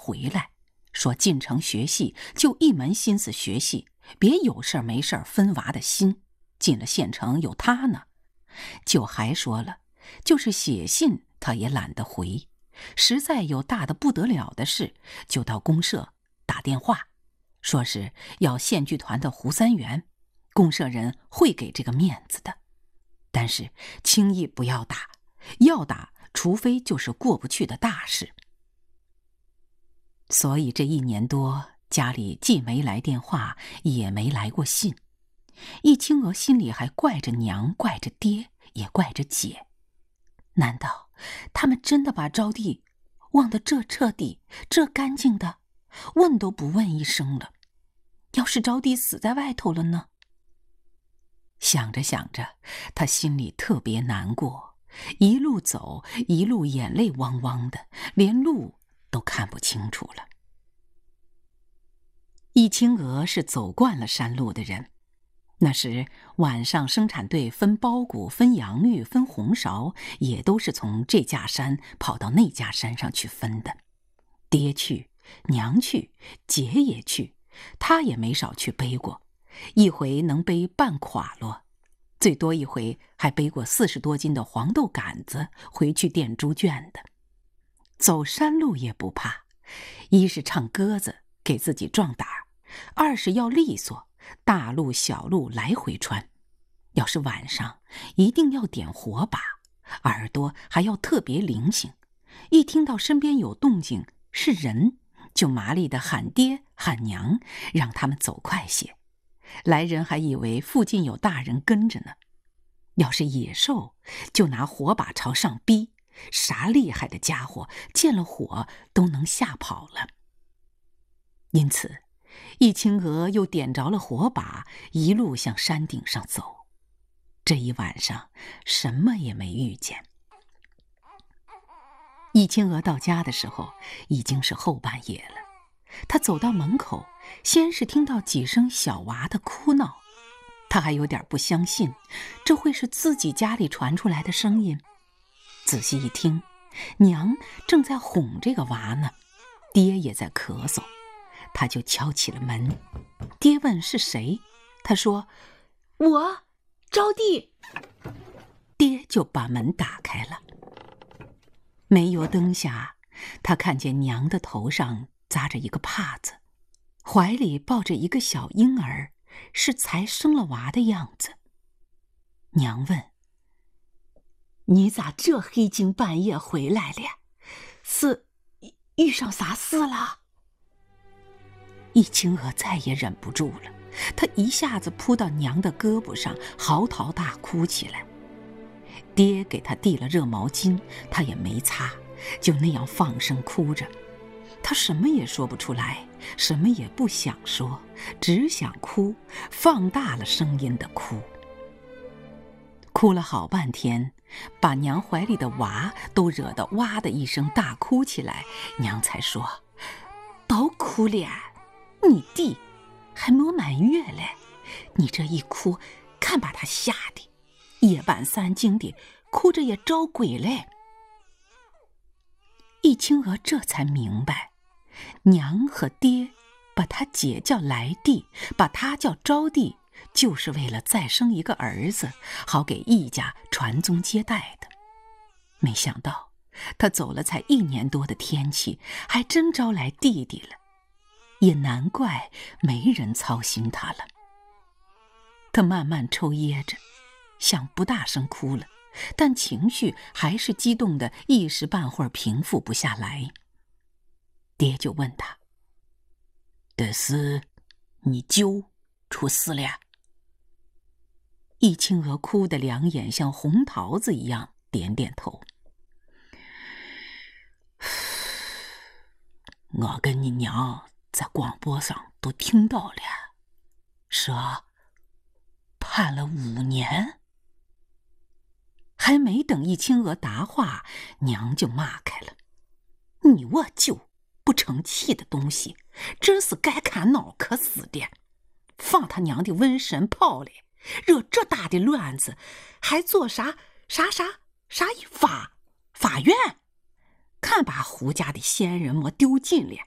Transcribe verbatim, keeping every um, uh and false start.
回来，说进城学戏就一门心思学戏，别有事没事分娃的心，进了县城有他呢。就还说了，就是写信他也懒得回，实在有大的不得了的事，就到公社打电话，说是要县剧团的胡三元，公社人会给这个面子的，但是轻易不要打，要打除非就是过不去的大事。所以这一年多，家里既没来电话，也没来过信。易清娥心里还怪着娘，怪着爹，也怪着姐。难道他们真的把招娣忘得这彻底，这干净的，问都不问一声了？要是招娣死在外头了呢？想着想着，他心里特别难过，一路走，一路眼泪汪汪的，连路都看不清楚了。易清娥是走惯了山路的人，那时晚上生产队分包谷、分洋芋、分红苕，也都是从这架山跑到那架山上去分的。爹去，娘去，姐也去，他也没少去背过，一回能背半垮落，最多一回还背过四十多斤的黄豆杆子回去垫猪圈的。走山路也不怕，一是唱歌子给自己壮胆儿，二是要利索，大路小路来回穿。要是晚上一定要点火把，耳朵还要特别灵醒，一听到身边有动静是人，就麻利地喊爹喊娘，让他们走快些。来人还以为附近有大人跟着呢。要是野兽，就拿火把朝上逼，啥厉害的家伙见了火都能吓跑了。因此易清娥又点着了火把，一路向山顶上走。这一晚上什么也没遇见。易清娥到家的时候已经是后半夜了，她走到门口，先是听到几声小娃的哭闹，她还有点不相信，这会是自己家里传出来的声音。仔细一听，娘正在哄这个娃呢，爹也在咳嗽。他就敲起了门，爹问是谁，他说我招娣。爹就把门打开了。煤油灯下，他看见娘的头上扎着一个帕子，怀里抱着一个小婴儿，是才生了娃的样子。娘问：你咋这黑更半夜回来了？是遇上啥事了？易清娥再也忍不住了，她一下子扑到娘的胳膊上，嚎啕大哭起来。爹给她递了热毛巾，她也没擦，就那样放声哭着。她什么也说不出来，什么也不想说，只想哭，放大了声音的哭。哭了好半天，把娘怀里的娃都惹得哇的一声大哭起来，娘才说：都哭了，你弟还没满月嘞，你这一哭，看把他吓的，夜半三更的，哭着也招鬼嘞。易清娥这才明白，娘和爹把他姐叫来娣，把他叫招娣，就是为了再生一个儿子，好给易家传宗接代的。没想到他走了才一年多的天气，还真招来弟弟了，也难怪没人操心他了。他慢慢抽噎着，想不大声哭了，但情绪还是激动的，一时半会儿平复不下来。爹就问他：这是你舅出事了？易清娥哭得两眼像红桃子一样，点点头。我跟你娘在广播上都听到了，说判了五年。还没等易清娥答话，娘就骂开了：你我舅不成器的东西，真是该砍脑壳死的！放他娘的瘟神炮嘞！惹这大的乱子，还做啥啥啥啥法法院？看把胡家的仙人魔丢尽了，